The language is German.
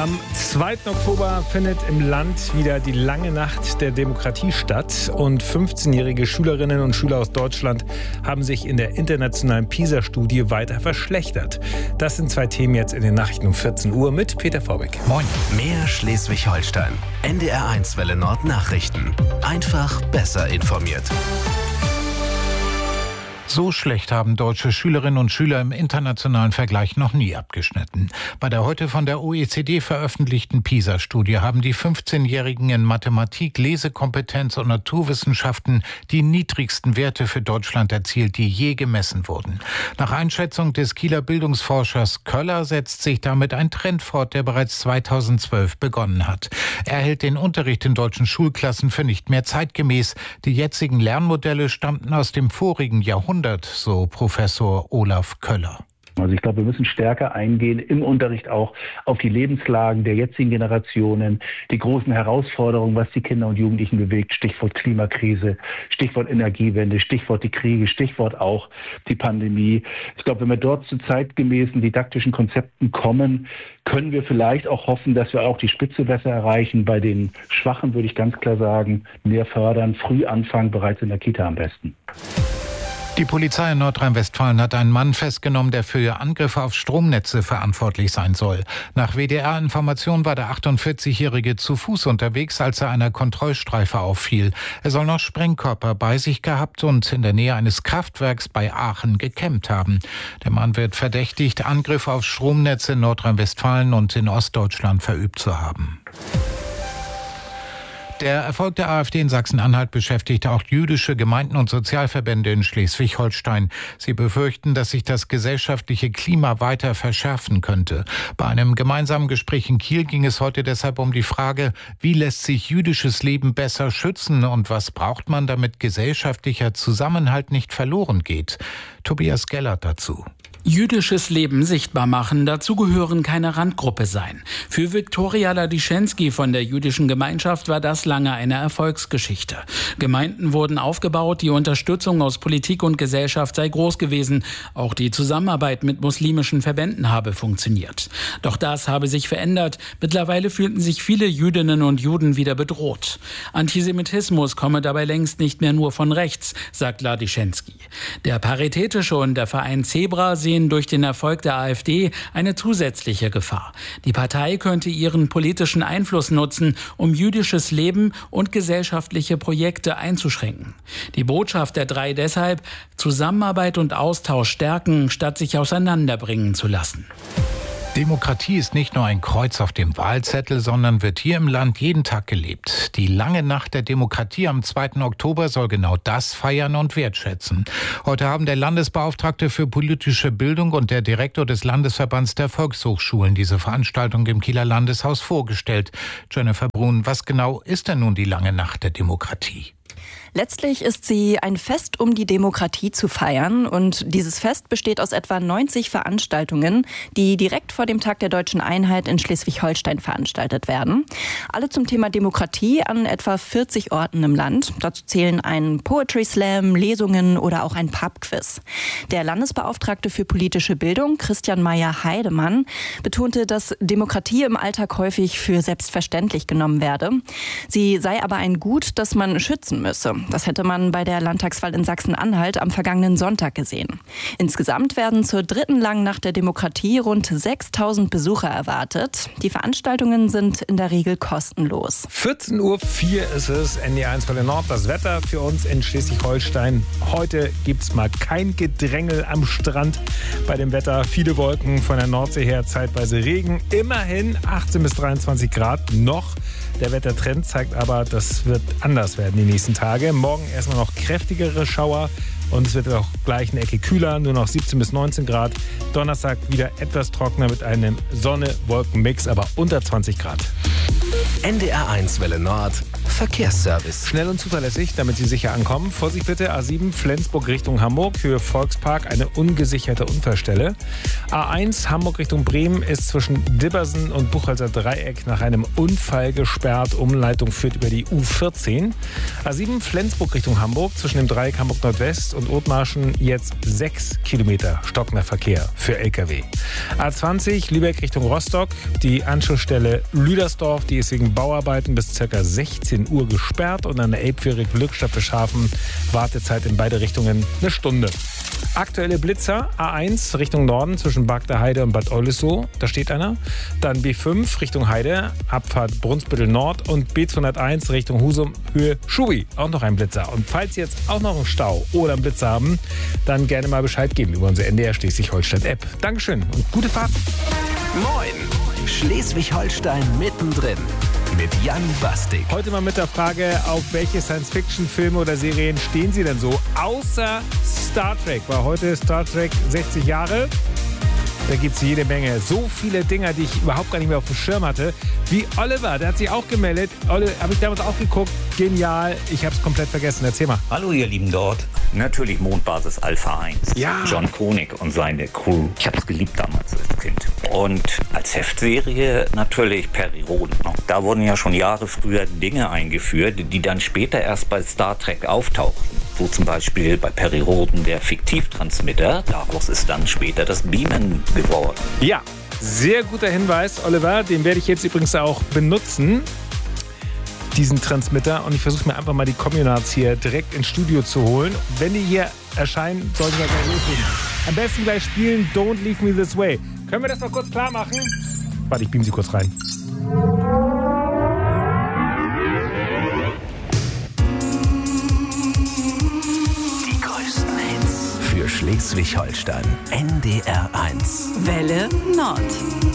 Am 2. Oktober findet im Land wieder die lange Nacht der Demokratie statt und 15-jährige Schülerinnen und Schüler aus Deutschland haben sich in der internationalen PISA-Studie weiter verschlechtert. Das sind zwei Themen jetzt in den Nachrichten um 14 Uhr mit Peter Vorbeck. Moin. Mehr Schleswig-Holstein. NDR1 Welle Nord Nachrichten. Einfach besser informiert. So schlecht haben deutsche Schülerinnen und Schüler im internationalen Vergleich noch nie abgeschnitten. Bei der heute von der OECD veröffentlichten PISA-Studie haben die 15-Jährigen in Mathematik, Lesekompetenz und Naturwissenschaften die niedrigsten Werte für Deutschland erzielt, die je gemessen wurden. Nach Einschätzung des Kieler Bildungsforschers Köller setzt sich damit ein Trend fort, der bereits 2012 begonnen hat. Er hält den Unterricht in deutschen Schulklassen für nicht mehr zeitgemäß. Die jetzigen Lernmodelle stammten aus dem vorigen Jahrhundert, so Professor Olaf Köller. Also ich glaube, wir müssen stärker eingehen im Unterricht auch auf die Lebenslagen der jetzigen Generationen, die großen Herausforderungen, was die Kinder und Jugendlichen bewegt, Stichwort Klimakrise, Stichwort Energiewende, Stichwort die Kriege, Stichwort auch die Pandemie. Ich glaube, wenn wir dort zu zeitgemäßen didaktischen Konzepten kommen, können wir vielleicht auch hoffen, dass wir auch die Spitze besser erreichen. Bei den Schwachen würde ich ganz klar sagen, mehr fördern, früh anfangen, bereits in der Kita am besten. Die Polizei in Nordrhein-Westfalen hat einen Mann festgenommen, der für Angriffe auf Stromnetze verantwortlich sein soll. Nach WDR-Informationen war der 48-Jährige zu Fuß unterwegs, als er einer Kontrollstreife auffiel. Er soll noch Sprengkörper bei sich gehabt und in der Nähe eines Kraftwerks bei Aachen gecampt haben. Der Mann wird verdächtigt, Angriffe auf Stromnetze in Nordrhein-Westfalen und in Ostdeutschland verübt zu haben. Der Erfolg der AfD in Sachsen-Anhalt beschäftigt auch jüdische Gemeinden und Sozialverbände in Schleswig-Holstein. Sie befürchten, dass sich das gesellschaftliche Klima weiter verschärfen könnte. Bei einem gemeinsamen Gespräch in Kiel ging es heute deshalb um die Frage, wie lässt sich jüdisches Leben besser schützen und was braucht man, damit gesellschaftlicher Zusammenhalt nicht verloren geht. Tobias Gellert dazu. Jüdisches Leben sichtbar machen, dazu gehören keine Randgruppe sein. Für Viktoria Ladischenski von der jüdischen Gemeinschaft war das lange eine Erfolgsgeschichte. Gemeinden wurden aufgebaut, die Unterstützung aus Politik und Gesellschaft sei groß gewesen. Auch die Zusammenarbeit mit muslimischen Verbänden habe funktioniert. Doch das habe sich verändert. Mittlerweile fühlten sich viele Jüdinnen und Juden wieder bedroht. Antisemitismus komme dabei längst nicht mehr nur von rechts, sagt Ladischenski. Der Paritätische und der Verein Zebra sehen durch den Erfolg der AfD eine zusätzliche Gefahr. Die Partei könnte ihren politischen Einfluss nutzen, um jüdisches Leben und gesellschaftliche Projekte einzuschränken. Die Botschaft der drei deshalb: Zusammenarbeit und Austausch stärken, statt sich auseinanderbringen zu lassen. Demokratie ist nicht nur ein Kreuz auf dem Wahlzettel, sondern wird hier im Land jeden Tag gelebt. Die lange Nacht der Demokratie am 2. Oktober soll genau das feiern und wertschätzen. Heute haben der Landesbeauftragte für politische Bildung und der Direktor des Landesverbands der Volkshochschulen diese Veranstaltung im Kieler Landeshaus vorgestellt. Jennifer Brun, was genau ist denn nun die lange Nacht der Demokratie? Letztlich ist sie ein Fest, um die Demokratie zu feiern. Und dieses Fest besteht aus etwa 90 Veranstaltungen, die direkt vor dem Tag der Deutschen Einheit in Schleswig-Holstein veranstaltet werden. Alle zum Thema Demokratie an etwa 40 Orten im Land. Dazu zählen ein Poetry Slam, Lesungen oder auch ein Pubquiz. Der Landesbeauftragte für politische Bildung, Christian Meyer-Heidemann, betonte, dass Demokratie im Alltag häufig für selbstverständlich genommen werde. Sie sei aber ein Gut, das man schützen müsse. Das hätte man bei der Landtagswahl in Sachsen-Anhalt am vergangenen Sonntag gesehen. Insgesamt werden zur dritten langen Nacht der Demokratie rund 6.000 Besucher erwartet. Die Veranstaltungen sind in der Regel kostenlos. 14.04 Uhr ist es, NDR1 Welle Nord. Das Wetter für uns in Schleswig-Holstein. Heute gibt es mal kein Gedrängel am Strand bei dem Wetter. Viele Wolken von der Nordsee her, zeitweise Regen. Immerhin 18 bis 23 Grad noch. Der Wettertrend zeigt aber, das wird anders werden die nächsten Tage. Morgen erstmal noch kräftigere Schauer und es wird auch gleich eine Ecke kühler, nur noch 17 bis 19 Grad. Donnerstag wieder etwas trockener mit einem Sonne-Wolken-Mix, aber unter 20 Grad. NDR1 Welle Nord Verkehrsservice. Schnell und zuverlässig, damit Sie sicher ankommen. Vorsicht bitte, A7 Flensburg Richtung Hamburg, Höhe Volkspark, eine ungesicherte Unfallstelle. A1 Hamburg Richtung Bremen ist zwischen Dibbersen und Buchholzer Dreieck nach einem Unfall gesperrt. Umleitung führt über die U14. A7 Flensburg Richtung Hamburg, zwischen dem Dreieck Hamburg Nordwest und Othmarschen jetzt 6 Kilometer stockender Verkehr für LKW. A20 Lübeck Richtung Rostock, die Anschlussstelle Lüdersdorf, die ist wegen Bauarbeiten bis ca. 16 Uhr gesperrt und an der Elbphäre Glückstadt Bischhafen Wartezeit in beide Richtungen eine Stunde. Aktuelle Blitzer, A1 Richtung Norden zwischen Bagder Heide und Bad Oldesloe, da steht einer. Dann B5 Richtung Heide, Abfahrt Brunsbüttel Nord und B201 Richtung Husum, Höhe Schubi, auch noch ein Blitzer. Und falls Sie jetzt auch noch einen Stau oder einen Blitzer haben, dann gerne mal Bescheid geben über unsere NDR Schleswig-Holstein-App. Dankeschön und gute Fahrt. Moin! Schleswig-Holstein mittendrin mit Jan Bastik. Heute mal mit der Frage, auf welche Science-Fiction-Filme oder Serien stehen Sie denn so? Außer Star Trek, war heute Star Trek 60 Jahre. Da gibt es jede Menge. So viele Dinger, die ich überhaupt gar nicht mehr auf dem Schirm hatte. Wie Oliver, der hat sich auch gemeldet. Oliver, habe ich damals auch geguckt. Genial. Ich habe es komplett vergessen. Erzähl mal. Hallo ihr Lieben dort. Natürlich Mondbasis Alpha 1. Ja. John Koenig und seine Crew. Ich habe es geliebt damals als Kind. Und als Heftserie natürlich Perry Rhodan. Da wurden ja schon Jahre früher Dinge eingeführt, die dann später erst bei Star Trek auftauchten. So zum Beispiel bei Perry Rhodan der Fiktivtransmitter. Daraus ist dann später das Beamen geworden. Ja, sehr guter Hinweis, Oliver. Den werde ich jetzt übrigens auch benutzen, diesen Transmitter. Und ich versuche mir einfach mal die Communards hier direkt ins Studio zu holen. Wenn die hier erscheinen, sollen wir gleich loslegen. Am besten gleich spielen Don't Leave Me This Way. Können wir das noch kurz klar machen? Warte, ich beam sie kurz rein. Die größten Hits für Schleswig-Holstein. NDR 1. Welle Nord.